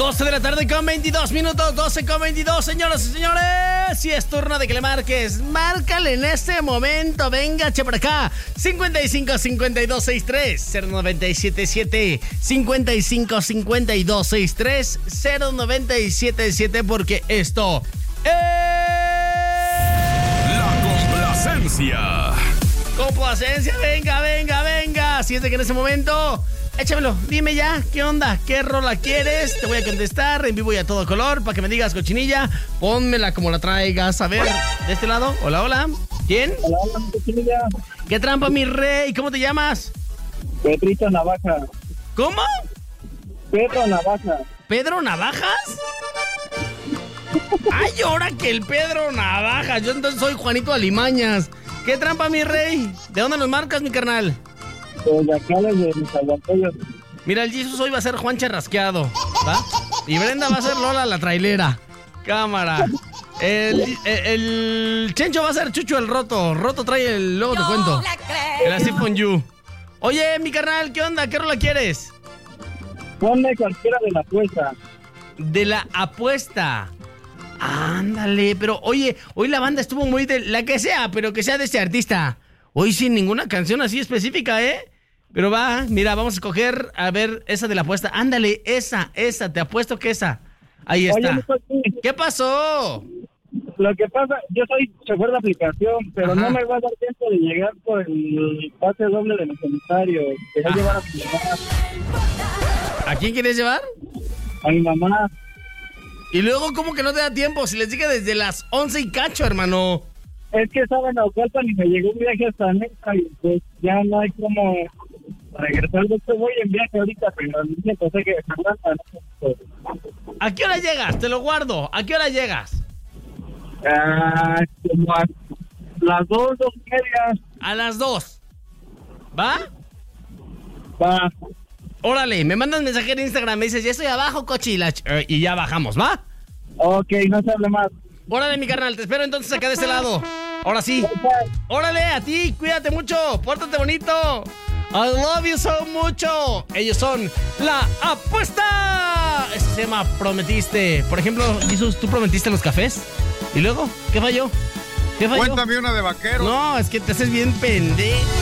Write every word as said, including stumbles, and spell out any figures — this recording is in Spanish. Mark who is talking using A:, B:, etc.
A: doce de la tarde con veintidós minutos, doce con veintidós, señoras y señores. Y es turno de que le marques. Márcale en este momento. Venga, che por acá. cincuenta y cinco, cincuenta y dos, sesenta y tres, cero noventa y siete siete. cincuenta y cinco, cincuenta y dos, sesenta y tres, cero noventa y siete siete. Porque esto es...
B: La complacencia.
A: Complacencia, venga, venga, venga. Si es de que en ese momento... Échamelo, dime ya, ¿qué onda? ¿Qué rola quieres? Te voy a contestar en vivo y a todo color para que me digas, cochinilla, pónmela como la traigas. A ver, de este lado, hola, hola. ¿Quién?
C: Hola, hola, cochinilla.
A: ¿Qué trampa, mi rey? ¿Cómo te llamas?
C: Pedrito Navaja.
A: ¿Cómo?
C: Pedro Navaja.
A: ¿Pedro Navajas? Ay, ahora que el Pedro Navajas. Yo entonces soy Juanito Alimañas. ¿Qué trampa, mi rey? ¿De dónde nos marcas, mi carnal?
C: De acá desde mis aguantollos.
A: Mira, el Jesus hoy va a ser Juan Charrasqueado, ¿va? Y Brenda va a ser Lola la trailera. Cámara. El, el, el Chencho va a ser Chucho el Roto. Roto trae el... Luego te cuento. El Así Fon You. Oye, mi carnal, ¿qué onda? ¿Qué rola quieres?
C: Ponme cualquiera de la apuesta.
A: De la apuesta. Ándale, pero oye, hoy la banda estuvo muy de... La que sea, pero que sea de este artista. Hoy sin ninguna canción así específica, ¿eh? Pero va, mira, vamos a escoger, a ver, esa de la apuesta. Ándale, esa, esa, te apuesto que esa. Ahí está.
C: Oye, Cochi,
A: ¿Qué pasó?
C: lo que pasa, yo soy chofer de aplicación, pero
A: Ajá.
C: no me va a dar tiempo de llegar por el pase doble de los comisarios. Quería
A: Ah.
C: llevar a mi mamá.
A: ¿A quién quieres llevar?
C: A mi mamá.
A: Y luego, ¿cómo que no te da tiempo? Si les dije desde las once y cacho, hermano.
C: Es que estaba en Naucalpan y me llegó un viaje hasta Nexta y pues ya no hay como regresar. De hecho voy en viaje ahorita, pero me pensé que no.
A: ¿A qué hora llegas? Te lo guardo. ¿A qué hora llegas?
C: Ah, como a las dos, dos y media.
A: A las dos. ¿Va?
C: Va.
A: Órale, me mandas mensaje en Instagram, me dices, ya estoy abajo, cochi, y, la ch- eh, y ya bajamos, ¿va?
C: Ok, no se hable más.
A: Órale, mi carnal, te espero entonces acá de este lado. Ahora sí. Órale, a ti, cuídate mucho, pórtate bonito. I love you so mucho. Ellos son La Apuesta. Eso se llama Prometiste. Por ejemplo, Jesus, ¿tú prometiste los cafés? ¿Y luego? ¿Qué falló? ¿Qué falló?
B: Cuéntame una de vaquero.
A: No, es que te haces bien pendejo.